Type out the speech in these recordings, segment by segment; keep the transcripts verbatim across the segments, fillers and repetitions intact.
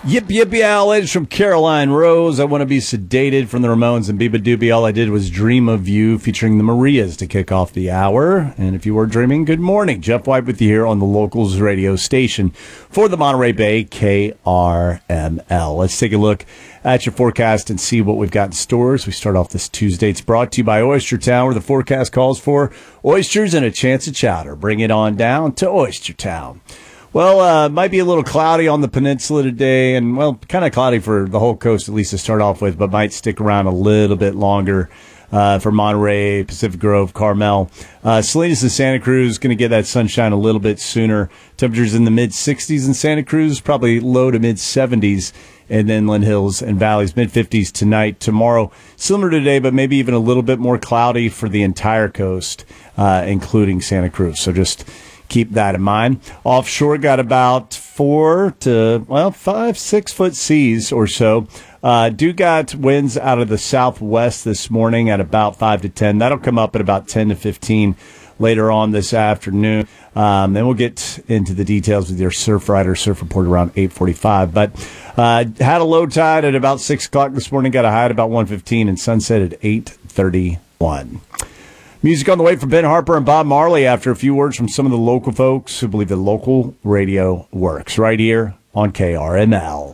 Yip Yip Yow, ladies from Caroline Rose. I Want to Be Sedated from the Ramones and Biba Doobie. All I Did Was Dream of You featuring the Marias to kick off the hour. And if you were dreaming, good morning. Jeff White with you here on the Locals radio station for the Monterey Bay K R M L. Let's take a look at your forecast and see what we've got in stores. We start off this Tuesday. It's brought to you by Oyster Town, where the forecast calls for oysters and a chance of chowder. Bring it on down to Oyster Town. Well, uh, might be a little cloudy on the peninsula today, and, well, kind of cloudy for the whole coast, at least to start off with, but might stick around a little bit longer uh, for Monterey, Pacific Grove, Carmel. Uh, Salinas and Santa Cruz going to get that sunshine a little bit sooner. Temperatures in the mid-sixties in Santa Cruz, probably low to mid-seventies in Inland Hills and Valleys, mid-fifties tonight. Tomorrow, similar to today, but maybe even a little bit more cloudy for the entire coast, uh, including Santa Cruz. So just keep that in mind. Offshore got about four to, well, five, six foot seas or so. Uh, do got winds out of the southwest this morning at about five to ten. That'll come up at about ten to fifteen later on this afternoon. Um, then we'll get into the details with your Surf Rider Surf Report around eight forty-five. But uh, had a low tide at about six o'clock this morning, got a high at about one fifteen, and sunset at eight thirty-one. Music on the way from Ben Harper and Bob Marley after a few words from some of the local folks who believe that local radio works right here on K R M L.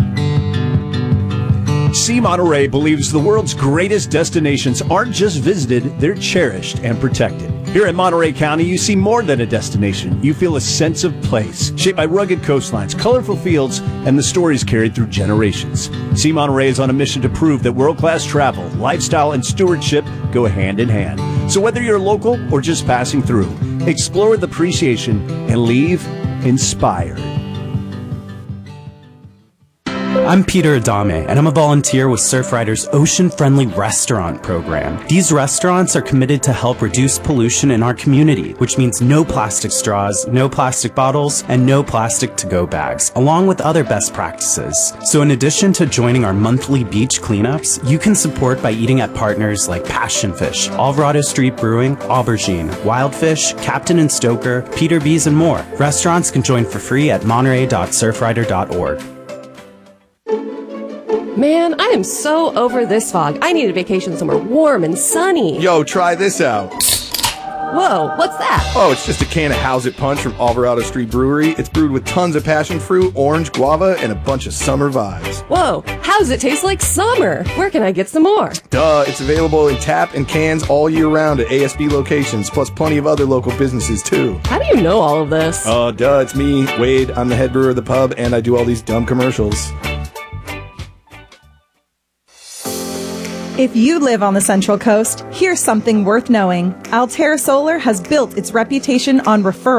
See Monterey believes the world's greatest destinations aren't just visited, they're cherished and protected. Here in Monterey County, you see more than a destination. You feel a sense of place, shaped by rugged coastlines, colorful fields, and the stories carried through generations. See Monterey is on a mission to prove that world-class travel, lifestyle, and stewardship go hand in hand. So whether you're local or just passing through, explore with appreciation and leave inspired. I'm Peter Adame, and I'm a volunteer with Surfrider's Ocean-Friendly Restaurant program. These restaurants are committed to help reduce pollution in our community, which means no plastic straws, no plastic bottles, and no plastic to-go bags, along with other best practices. So in addition to joining our monthly beach cleanups, you can support by eating at partners like Passion Fish, Alvarado Street Brewing, Aubergine, Wildfish, Captain and Stoker, Peter B's, and more. Restaurants can join for free at monterey dot surfrider dot org. Man, I am so over this fog. I need a vacation somewhere warm and sunny. Yo, try this out. Whoa, what's that? Oh, it's just a can of How's It Punch from Alvarado Street Brewery. It's brewed with tons of passion fruit, orange, guava, and a bunch of summer vibes. Whoa, how's it taste like summer? Where can I get some more? Duh, it's available in tap and cans all year round at A S B locations, plus plenty of other local businesses, too. How do you know all of this? Oh, uh, duh, it's me, Wade. I'm the head brewer of the pub, and I do all these dumb commercials. If you live on the Central Coast, here's something worth knowing. Altair Solar has built its reputation on referrals.